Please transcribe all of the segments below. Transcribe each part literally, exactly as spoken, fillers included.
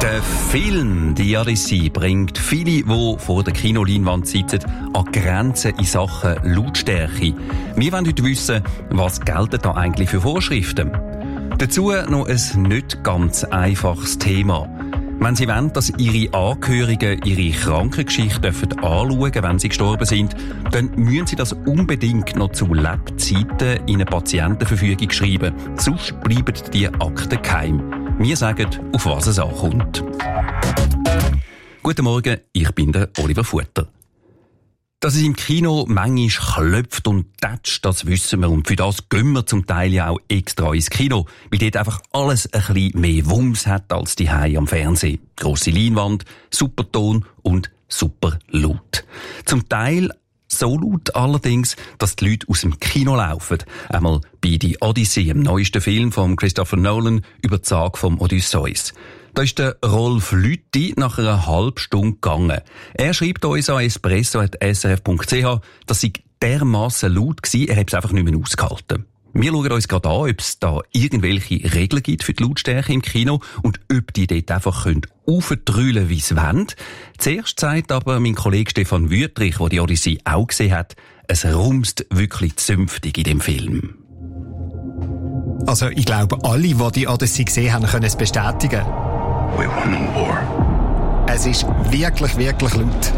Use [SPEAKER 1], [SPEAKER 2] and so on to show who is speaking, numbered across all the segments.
[SPEAKER 1] Der Film «Die Odyssey» bringt viele, die vor der Kinoleinwand sitzen, an Grenzen in Sachen Lautstärke. Wir wollen heute wissen, was gelten da eigentlich für Vorschriften. Dazu noch ein nicht ganz einfaches Thema. Wenn Sie wollen, dass Ihre Angehörigen Ihre Krankengeschichte anschauen dürfen, wenn sie gestorben sind, dann müssen Sie das unbedingt noch zu Lebzeiten in eine Patientenverfügung schreiben. Sonst bleiben die Akten geheim. Wir sagen, auf was es ankommt. Guten Morgen, ich bin der Oliver Futter. Dass es im Kino manchmal klopft und tätscht, das wissen wir. Und für das gehen wir zum Teil ja auch extra ins Kino, weil dort einfach alles ein bisschen mehr Wumms hat als die Hause am Fernsehen. Grosse Leinwand, super Ton und super laut. Zum Teil so laut allerdings, dass die Leute aus dem Kino laufen. Einmal bei «Die Odyssey», dem neuesten Film von Christopher Nolan, über die Sage vom Odysseus. Da ist der Rolf Lüthi nach einer halben Stunde gegangen. Er schreibt uns an espresso punkt s r f punkt c h, dass sie dermassen laut war, er hat es einfach nicht mehr ausgehalten. Wir schauen uns gerade an, ob es da irgendwelche Regeln gibt für die Lautstärke im Kino und ob die dort einfach auftrüllen, wie sie wollen. Zuerst sagt aber mein Kollege Stefan Wüthrich, der die Odyssey auch gesehen hat, es rumst wirklich zünftig in dem Film.
[SPEAKER 2] Also ich glaube, alle, die die Odyssey gesehen haben, können es bestätigen.
[SPEAKER 3] We won the war.
[SPEAKER 2] Es ist wirklich, wirklich laut.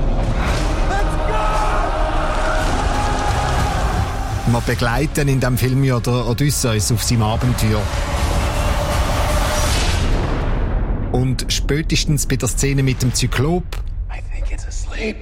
[SPEAKER 2] Wir begleiten in diesem Film ja den Odysseus auf seinem Abenteuer. Und spätestens bei der Szene mit dem Zyklop
[SPEAKER 3] I think it's asleep.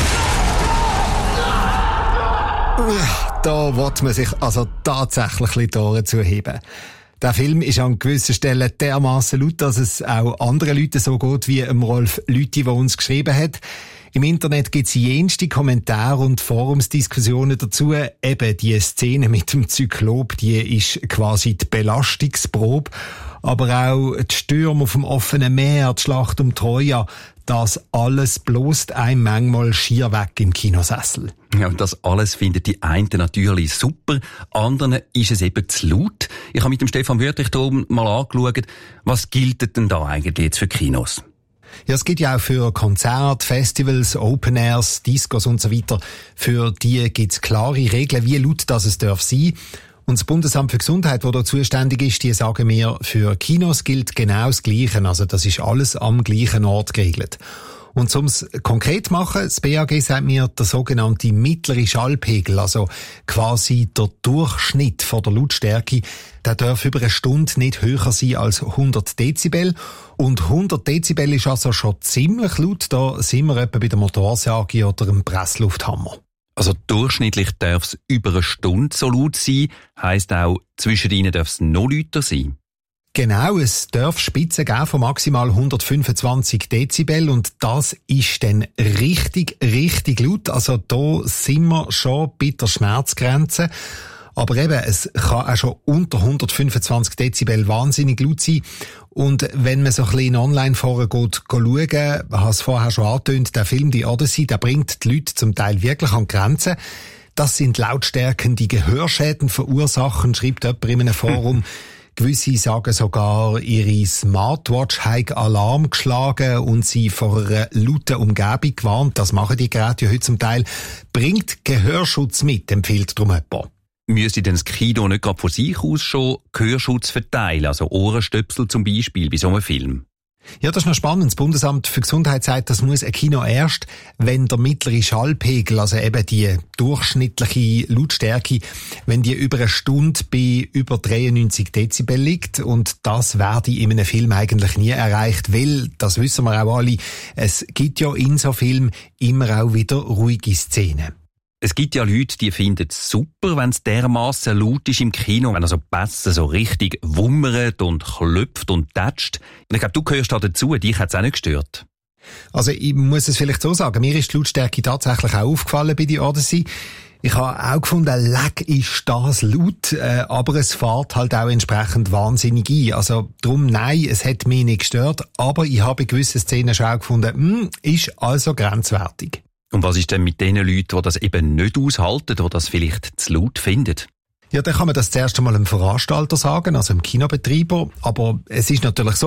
[SPEAKER 2] da will man sich also tatsächlich die Ohren zuheben. Der Film ist an gewissen Stellen dermassen laut, dass es auch anderen Leuten so geht wie dem Rolf Lüthi, der uns geschrieben hat. Im Internet gibt es jenste Kommentare und Forumsdiskussionen dazu. Eben die Szene mit dem Zyklop, die ist quasi die Belastungsprobe. Aber auch die Stürme auf dem offenen Meer, die Schlacht um Troja, das alles bloßt einem manchmal schier weg im Kinosessel.
[SPEAKER 1] Ja, und das alles finden die einen natürlich super, anderen ist es eben zu laut. Ich habe mit dem Stefan Wüthrich darum mal angeschaut, was gilt denn da eigentlich jetzt für Kinos?
[SPEAKER 2] Ja, es gibt ja auch für Konzerte, Festivals, Open Airs, Discos und so weiter. Für die gibt es klare Regeln, wie laut das es darf sein. Und das Bundesamt für Gesundheit, das da zuständig ist, die sagen mir, für Kinos gilt genau das Gleiche. Also das ist alles am gleichen Ort geregelt. Und um es konkret zu machen, das B A G sagt mir, der sogenannte mittlere Schallpegel, also quasi der Durchschnitt von der Lautstärke, der darf über eine Stunde nicht höher sein als hundert Dezibel. Und hundert Dezibel ist also schon ziemlich laut. Da sind wir etwa bei der Motorsage oder einem Presslufthammer.
[SPEAKER 1] Also durchschnittlich darf es über eine Stunde so laut sein, heisst auch, zwischen ihnen darf es noch lauter sein.
[SPEAKER 2] Genau, es darf Spitzen geben von maximal hundertfünfundzwanzig Dezibel und das ist dann richtig, richtig laut. Also da sind wir schon bei der Schmerzgrenze. Aber eben, es kann auch schon unter hundertfünfundzwanzig Dezibel wahnsinnig laut sein. Und wenn man so ein bisschen in Online-Foren geht, schauen, ich habe es vorher schon angetönt, der Film «Die Odyssey», der bringt die Leute zum Teil wirklich an Grenzen. Das sind Lautstärken, die Gehörschäden verursachen, schreibt jemand in einem Forum. Gewisse sagen sogar, ihre Smartwatch hat Alarm geschlagen und sie vor einer lauten Umgebung gewarnt. Das machen die Geräte ja heute zum Teil. Bringt Gehörschutz mit, empfiehlt darum jemand.
[SPEAKER 1] Müsste denn das Kino nicht gerade von sich aus schon Gehörschutz verteilen, also Ohrenstöpsel zum Beispiel bei so einem Film?
[SPEAKER 2] Ja, das ist noch spannend. Das Bundesamt für Gesundheit sagt, das muss ein Kino erst, wenn der mittlere Schallpegel, also eben die durchschnittliche Lautstärke, wenn die über eine Stunde bei über dreiundneunzig Dezibel liegt. Und das werde in einem Film eigentlich nie erreicht, weil, das wissen wir auch alle, es gibt ja in so Filmen immer auch wieder ruhige Szenen.
[SPEAKER 1] Es gibt ja Leute, die finden es super, wenn es dermassen laut ist im Kino, wenn also Pässe so richtig wummert und klopft und tätscht. Und ich glaube, du gehörst da dazu, dich hat es auch nicht gestört.
[SPEAKER 2] Also ich muss es vielleicht so sagen, mir ist die Lautstärke tatsächlich auch aufgefallen bei «Die Odyssey». Ich habe auch gefunden, leck ist das laut, äh, aber es fährt halt auch entsprechend wahnsinnig ein. Also drum, nein, es hat mich nicht gestört, aber ich habe in gewissen Szenen schon auch gefunden, mh, ist also grenzwertig.
[SPEAKER 1] Und was ist denn mit den Leuten, die das eben nicht aushalten, die das vielleicht zu laut finden?
[SPEAKER 2] Ja, dann kann man das zuerst einmal einem Veranstalter sagen, also einem Kinobetreiber. Aber es ist natürlich so,